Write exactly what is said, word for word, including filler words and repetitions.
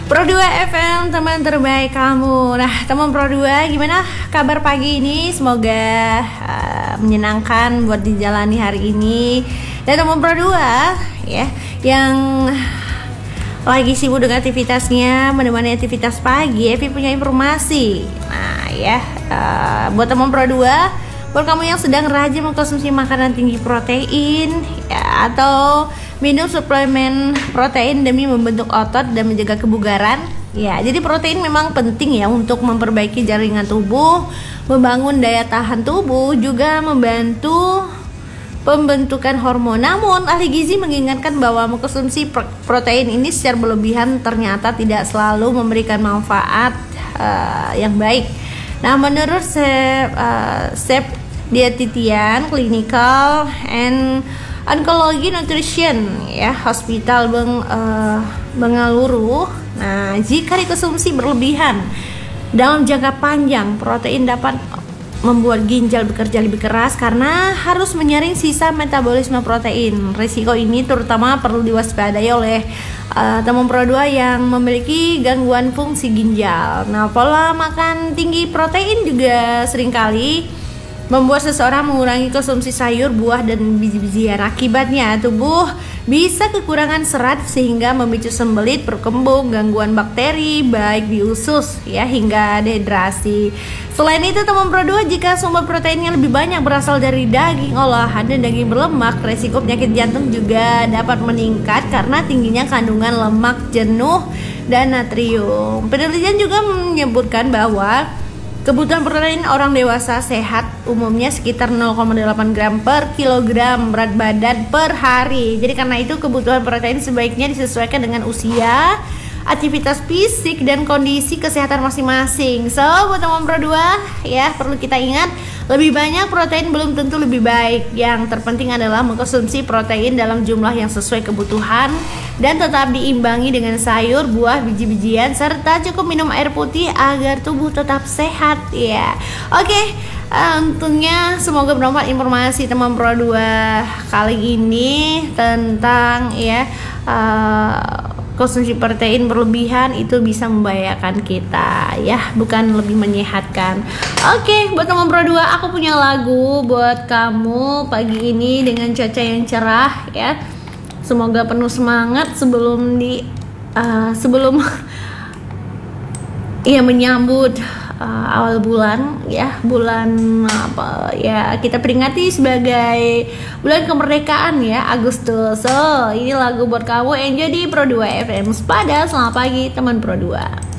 Pro dua F M, teman terbaik kamu. Nah, teman Pro dua, gimana kabar pagi ini? Semoga uh, menyenangkan buat dijalani hari ini. Dan teman Pro dua ya, yang lagi sibuk dengan aktivitasnya, menemani aktivitas pagi, Evi punya informasi. Nah ya, uh, buat teman Pro dua, buat kamu yang sedang rajin mengkonsumsi makanan tinggi protein ya, atau minum suplemen protein demi membentuk otot dan menjaga kebugaran. Ya, jadi protein memang penting ya untuk memperbaiki jaringan tubuh, membangun daya tahan tubuh, juga membantu pembentukan hormon. Namun, ahli gizi mengingatkan bahwa mengkonsumsi protein ini secara berlebihan ternyata tidak selalu memberikan manfaat uh, yang baik. Nah, menurut Sep, uh, Sep Dietitian Clinical and Oncology Nutrition ya, Hospital Beng, uh, Bengaluru. Nah, jika dikonsumsi berlebihan dalam jangka panjang, protein dapat membuat ginjal bekerja lebih keras karena harus menyaring sisa metabolisme protein. Risiko ini terutama perlu diwaspadai oleh uh, teman Pro dua yang memiliki gangguan fungsi ginjal. Nah, pola makan tinggi protein juga seringkali membuat seseorang mengurangi konsumsi sayur, buah, dan biji-bijian. Akibatnya tubuh bisa kekurangan serat sehingga memicu sembelit, berkembang, gangguan bakteri baik di usus ya, hingga dehidrasi. Selain itu, teman Pro dua, jika sumber proteinnya lebih banyak berasal dari daging olahan dan daging berlemak, resiko penyakit jantung juga dapat meningkat karena tingginya kandungan lemak jenuh dan natrium. Penelitian juga menyebutkan bahwa kebutuhan protein orang dewasa sehat umumnya sekitar nol koma delapan gram per kilogram berat badan per hari. Jadi karena itu kebutuhan protein sebaiknya disesuaikan dengan usia, aktivitas fisik, dan kondisi kesehatan masing-masing. So, buat teman Pro dua ya, perlu kita ingat, lebih banyak protein belum tentu lebih baik. Yang terpenting adalah mengkonsumsi protein dalam jumlah yang sesuai kebutuhan dan tetap diimbangi dengan sayur, buah, biji-bijian, serta cukup minum air putih agar tubuh tetap sehat ya. Oke, okay, uh, untungnya semoga bermanfaat informasi teman Pro dua kali ini tentang ya uh, konsumsi protein berlebihan itu bisa membahayakan kita ya, bukan lebih menyehatkan. Oke, okay, buat teman Pro dua, aku punya lagu buat kamu pagi ini dengan cuaca yang cerah ya. Semoga penuh semangat sebelum di uh, sebelum ya menyambut uh, awal bulan ya, bulan apa ya, kita peringati sebagai bulan kemerdekaan ya, Agustus. So, ini lagu buat kamu, enjoy di Pro dua F M. Sepada, selamat pagi teman Pro dua.